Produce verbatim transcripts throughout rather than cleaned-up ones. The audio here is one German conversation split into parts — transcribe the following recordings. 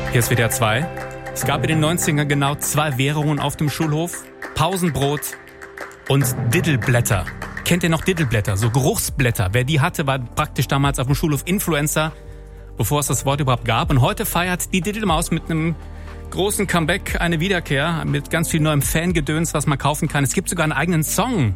Hier ist W D R zwei. Es gab in den neunzigern genau zwei Währungen auf dem Schulhof. Pausenbrot und Diddleblätter. Kennt ihr noch Diddleblätter? So Geruchsblätter. Wer die hatte, war praktisch damals auf dem Schulhof Influencer, bevor es das Wort überhaupt gab. Und heute feiert die Diddlemaus mit einem großen Comeback eine Wiederkehr mit ganz viel neuem Fangedöns, was man kaufen kann. Es gibt sogar einen eigenen Song.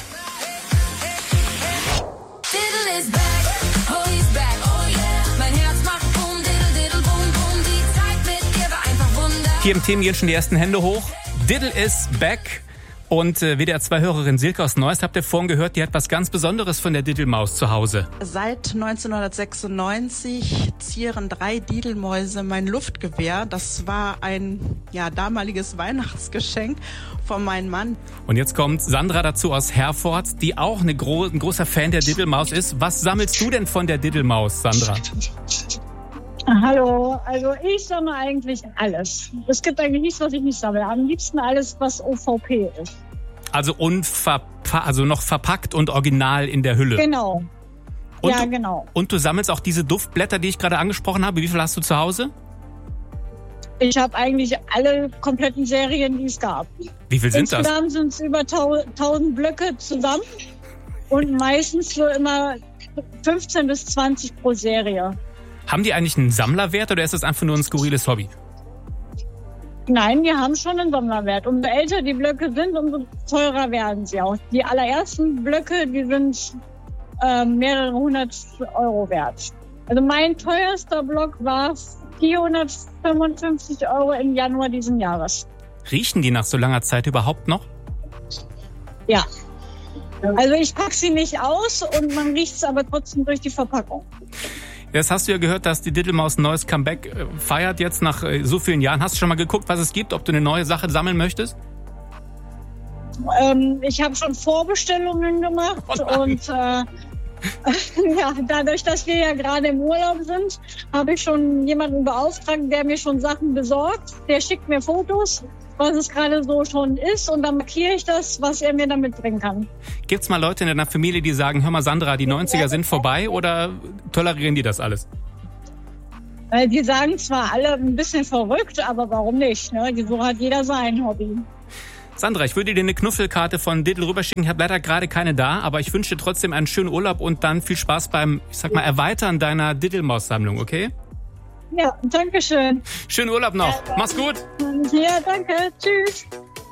Hier im Team gehen schon die ersten Hände hoch. Diddle is back. Und äh, W D R zwei-Hörerin Silke aus Neuss, habt ihr vorhin gehört, die hat was ganz Besonderes von der Diddlemaus zu Hause. Seit neunzehnhundertsechsundneunzig zieren drei Diddlemäuse mein Luftgewehr. Das war ein ja, damaliges Weihnachtsgeschenk von meinem Mann. Und jetzt kommt Sandra dazu aus Herford, die auch eine gro- ein großer Fan der Diddlemaus ist. Was sammelst du denn von der Diddlemaus, Sandra? Hallo, also ich sammle eigentlich alles. Es gibt eigentlich nichts, was ich nicht sammle. Am liebsten alles, was O V P ist. Also unverpa- also noch verpackt und original in der Hülle. Genau. Und ja, du, genau. Und du sammelst auch diese Duftblätter, die ich gerade angesprochen habe. Wie viel hast du zu Hause? Ich habe eigentlich alle kompletten Serien, die es gab. Wie viel sind das? Insgesamt sind es über tausend Blöcke zusammen und meistens so immer fünfzehn bis zwanzig pro Serie. Haben die eigentlich einen Sammlerwert oder ist das einfach nur ein skurriles Hobby? Nein, die haben schon einen Sammlerwert. Umso älter die Blöcke sind, umso teurer werden sie auch. Die allerersten Blöcke, die sind äh, mehrere hundert Euro wert. Also mein teuerster Block war vierhundertfünfundfünfzig Euro im Januar diesen Jahres. Riechen die nach so langer Zeit überhaupt noch? Ja. Also ich packe sie nicht aus und man riecht es aber trotzdem durch die Verpackung. Jetzt hast du ja gehört, dass die Diddlemaus ein neues Comeback äh, feiert jetzt nach äh, so vielen Jahren. Hast du schon mal geguckt, was es gibt, ob du eine neue Sache sammeln möchtest? Ähm, ich habe schon Vorbestellungen gemacht oh und äh, ja, dadurch, dass wir ja gerade im Urlaub sind, habe ich schon jemanden beauftragt, der mir schon Sachen besorgt. Der schickt mir Fotos, was es gerade so schon ist und dann markiere ich das, was er mir damit bringen kann. Gibt's mal Leute in deiner Familie, die sagen, hör mal Sandra, die neunziger sind vorbei oder tolerieren die das alles? Äh, die sagen zwar alle ein bisschen verrückt, aber warum nicht? Ne? So hat jeder sein Hobby. Sandra, ich würde dir eine Knuffelkarte von Diddle rüberschicken. Ich habe leider gerade keine da, aber ich wünsche dir trotzdem einen schönen Urlaub und dann viel Spaß beim, ich sag mal, Erweitern deiner Diddlemaus-Sammlung, okay? Ja, danke schön. Schönen Urlaub noch. Mach's gut. Ja, danke. Tschüss.